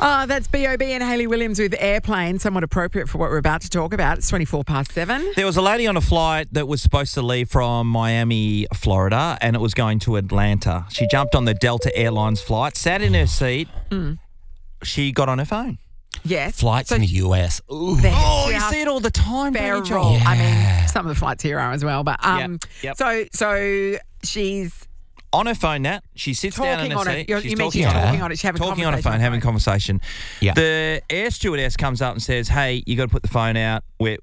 That's B.O.B. and Hayley Williams with Airplane, somewhat appropriate for what we're about to talk about. It's 7:24. There was a lady on a flight that was supposed to leave from Miami, Florida, and it was going to Atlanta. She jumped on the Delta Airlines flight, sat in her seat. She got on her phone. Yes. Flights in the US. Ooh. You see it all the time, don't you, Joel? I mean, some of the flights here are as well. But Yep. So she's on her phone, Nat. She sits down in her seat. You mean she's talking on it? She's having talking on her phone, having conversation. Yeah. The air stewardess comes up and says, "Hey, you got to put the phone out. We're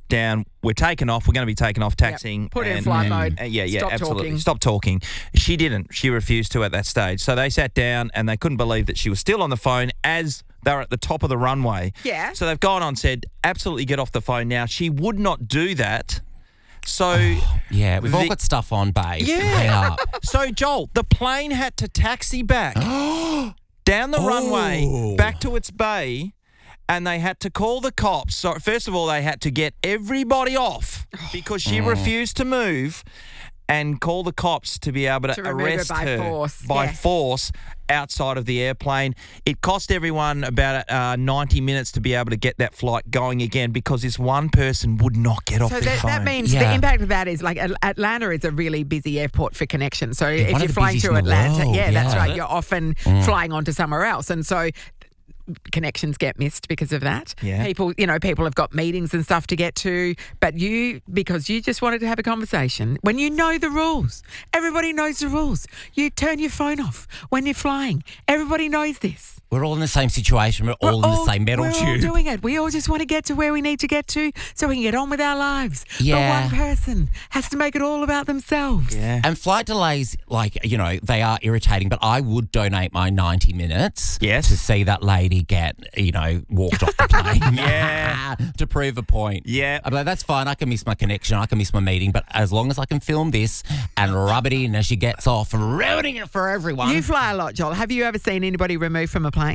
taking off. We're going to be taking off, taxiing. Put it in flight mode. Stop absolutely. Talking. Stop talking." She didn't. She refused to at that stage. So they sat down and they couldn't believe that she was still on the phone as they were at the top of the runway. Yeah. So they've gone on and said, absolutely get off the phone now. She would not do that. So yeah, we've all got stuff on, babe. Yeah. So Joel, the plane had to taxi back down the runway back to its bay, and they had to call the cops. So first of all, they had to get everybody off because she refused to move, and call the cops to be able to arrest her by force outside of the airplane. It cost everyone about 90 minutes to be able to get that flight going again because this one person would not get off their phone. So that means the impact of that is like Atlanta is a really busy airport for connection. So if you're flying to Atlanta, that's right, you're often flying on to somewhere else. And so connections get missed because of that. Yeah. People have got meetings and stuff to get to, but because you just wanted to have a conversation, when you know the rules, everybody knows the rules. You turn your phone off when you're flying. Everybody knows this. We're all in the same situation. We're all in the same metal tube. We're all doing it. We all just want to get to where we need to get to so we can get on with our lives. Yeah. But one person has to make it all about themselves. Yeah. And flight delays, they are irritating, but I would donate my 90 minutes to see that lady get, walked off the plane. Yeah. To prove a point. Yeah. I'm like, that's fine. I can miss my connection. I can miss my meeting. But as long as I can film this and rub it in as she gets off, ruining it for everyone. You fly a lot, Joel. Have you ever seen anybody removed from a plane?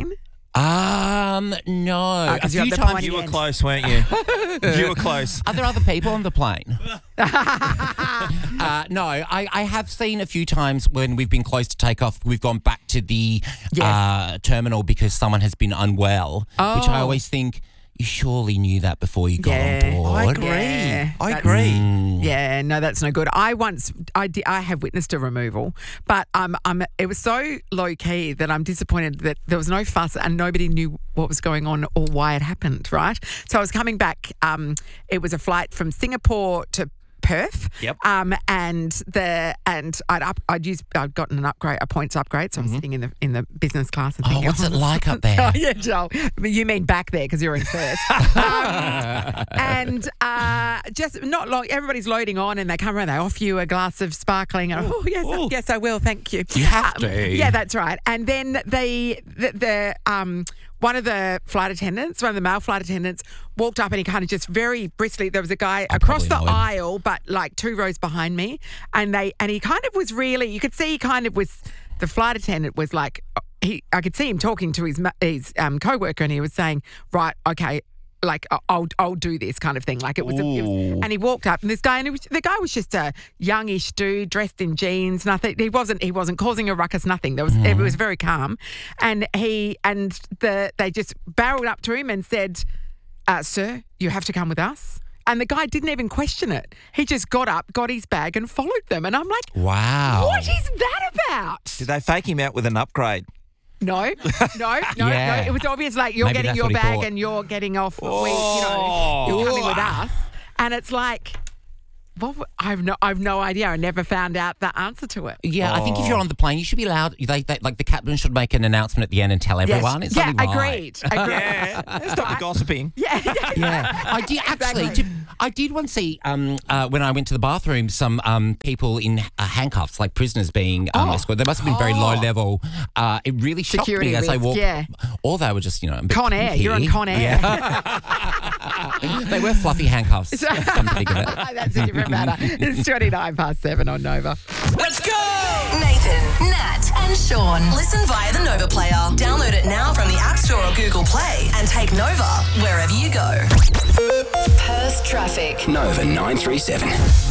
No. A few times you were close, weren't you? You were close. Are there other people on the plane? No, I have seen a few times when we've been close to take off, we've gone back to the terminal because someone has been unwell, which I always think, you surely knew that before you got on board. I agree. Yeah, I agree. Yeah, no, that's no good. I have witnessed a removal, but it was so low key that I'm disappointed that there was no fuss and nobody knew what was going on or why it happened. Right. So I was coming back. It was a flight from Singapore to Perth. Yep. I'd gotten a points upgrade, so I'm sitting in the business class and thinking, what's it like up there? Oh, yeah, Joel. You mean back there because you're in first. Just not long. Everybody's loading on, and they come around. They offer you a glass of sparkling. And yes, I will. Thank you. You have to. Yeah, that's right. And then one of the male flight attendants, walked up and he kind of just very briskly, there was a guy across the aisle, but like 2 rows behind me. And he kind of was really, you could see he kind of was, the flight attendant was like, I could see him talking to his co-worker and he was saying, right, okay, like I'll do this kind of thing. Like it was and he walked up and this guy, and the guy was just a youngish dude dressed in jeans, nothing. He wasn't causing a ruckus, nothing. It was very calm. And they just barreled up to him and said, sir, you have to come with us. And the guy didn't even question it. He just got up, got his bag and followed them. And I'm like, wow. What is that about? Did they fake him out with an upgrade? No. It was obvious like you're getting your bag and you're getting off. You're coming with us. And it's like, I've no idea. I never found out the anscer to it. Yeah, I think if you're on the plane, you should be allowed. Like the captain should make an announcement at the end and tell everyone. Yes. It's something agreed. Yeah, stop the gossiping. Yeah. I did actually. I did once see when I went to the bathroom some people in handcuffs, like prisoners being escorted. They must have been very low level. It really shocked Security me as I walked. Yeah. Or they were just a bit Con Air. kinky. You're on Con Air. Yeah. They were fluffy handcuffs. Come to think of it. That's a different matter. It's 7:29 on Nova. Let's go! Nathan, Nat, and Sean. Listen via the Nova player. Download it now from the App Store or Google Play and take Nova wherever you go. Perth traffic. Nova 937.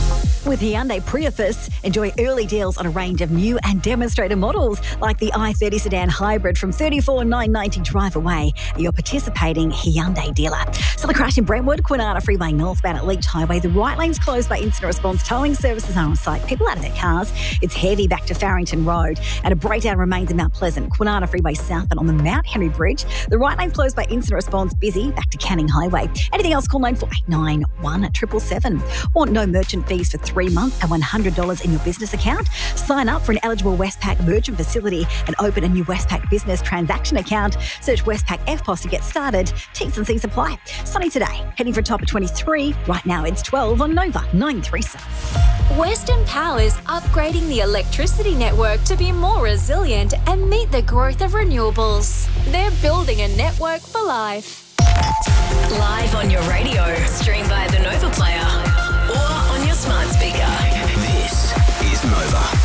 With Hyundai Prius, enjoy early deals on a range of new and demonstrator models like the i30 sedan hybrid from $34,990 drive away at your participating Hyundai dealer. So the crash in Brentwood, Kwinana Freeway northbound at Leach Highway. The right lane's closed by instant response. Towing services are on site. People out of their cars. It's heavy back to Farrington Road. And a breakdown remains in Mount Pleasant, Kwinana Freeway southbound on the Mount Henry Bridge. The right lane closed by instant response. Busy back to Canning Highway. Anything else, call 9489 777. Want no merchant fees for 3 months and $100 in your business account? Sign up for an eligible Westpac merchant facility and open a new Westpac business transaction account. Search Westpac EFTPOS to get started. T's and C's apply. Sunny today, heading for a top of 23. Right now it's 12 on Nova 937. Western Power's upgrading the electricity network to be more resilient and meet the growth of renewables. They're building a network for life. Live on your radio, stream via the Nova Player or on your smart speaker. This is Nova.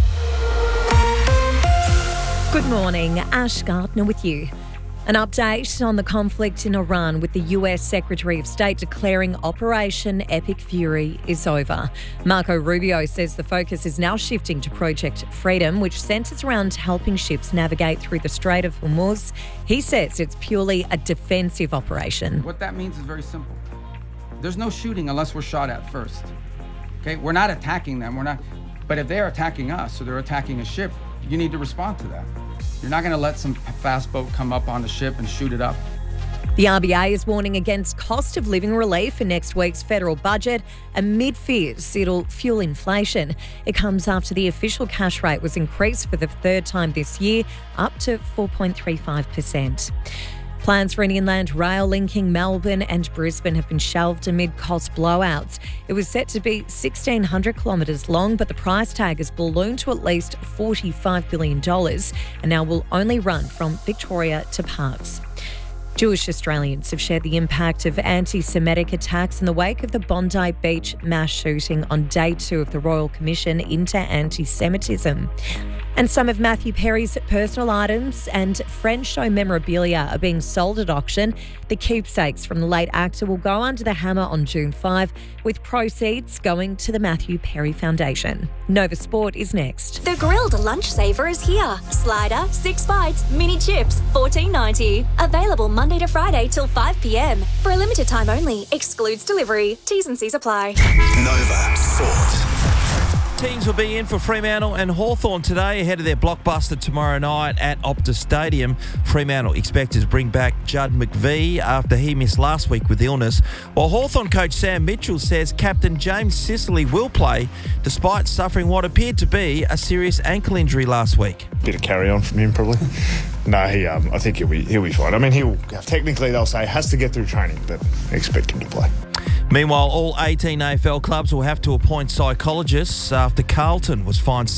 Good morning, Ash Gardner with you. An update on the conflict in Iran with the US Secretary of State declaring Operation Epic Fury is over. Marco Rubio says the focus is now shifting to Project Freedom, which centres around helping ships navigate through the Strait of Hormuz. He says it's purely a defensive operation. What that means is very simple. There's no shooting unless we're shot at first. Okay, we're not attacking them. But if they're attacking us or they're attacking a ship, you need to respond to that. You're not going to let some fast boat come up on the ship and shoot it up. The RBA is warning against cost of living relief in next week's federal budget amid fears it'll fuel inflation. It comes after the official cash rate was increased for the third time this year, up to 4.35%. Plans for an inland rail linking Melbourne and Brisbane have been shelved amid cost blowouts. It was set to be 1,600 kilometres long, but the price tag has ballooned to at least $45 billion and now will only run from Victoria to Parkes. Jewish Australians have shared the impact of anti-Semitic attacks in the wake of the Bondi Beach mass shooting on day 2 of the Royal Commission into Anti-Semitism. And some of Matthew Perry's personal items and Friends show memorabilia are being sold at auction. The keepsakes from the late actor will go under the hammer on June 5, with proceeds going to the Matthew Perry Foundation. Nova Sport is next. The grilled lunch saver is here. Slider, 6 bites, mini chips, $14.90. Available Monday to Friday till 5 p.m. For a limited time only. Excludes delivery. T's and C's apply. Nova Sport. Teams will be in for Fremantle and Hawthorn today ahead of their blockbuster tomorrow night at Optus Stadium. Fremantle expected to bring back Judd McVie after he missed last week with illness, while Hawthorn coach Sam Mitchell says captain James Sicily will play despite suffering what appeared to be a serious ankle injury last week. Bit of carry on from him probably. No, I think he'll be fine. I mean, he'll technically they'll say has to get through training, but I expect him to play. Meanwhile, all 18 AFL clubs will have to appoint psychologists after Carlton was fined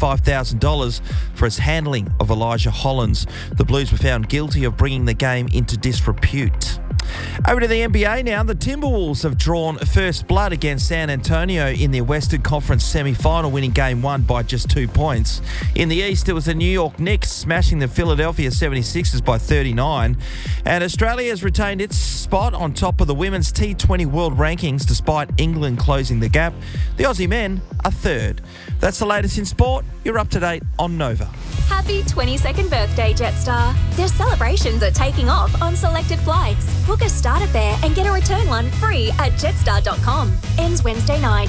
$75,000 for its handling of Elijah Hollins. The Blues were found guilty of bringing the game into disrepute. Over to the NBA now. The Timberwolves have drawn first blood against San Antonio in their Western Conference semi-final, winning Game 1 by just 2 points. In the East, it was the New York Knicks smashing the Philadelphia 76ers by 39. And Australia has retained its spot on top of the women's T20 World Rankings despite England closing the gap. The Aussie men are third. That's the latest in sport. You're up to date on Nova. Happy 22nd birthday, Jetstar. Their celebrations are taking off on selected flights. Book a starter fare and get a return one free at jetstar.com. Ends Wednesday night.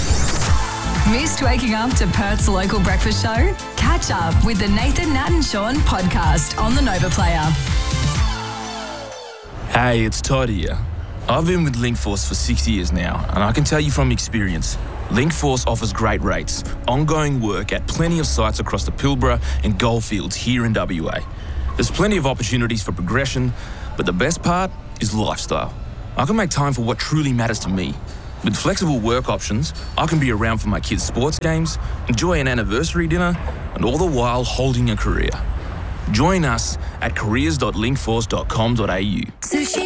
Missed waking up to Perth's local breakfast show? Catch up with the Nathan, Nat and Sean podcast on the Nova Player. Hey, it's Todd here. I've been with Linkforce for 6 years now, and I can tell you from experience, Linkforce offers great rates, ongoing work at plenty of sites across the Pilbara and Goldfields here in WA. There's plenty of opportunities for progression, but the best part is lifestyle. I can make time for what truly matters to me. With flexible work options, I can be around for my kids' sports games, enjoy an anniversary dinner, and all the while holding a career. Join us at careers.linkforce.com.au.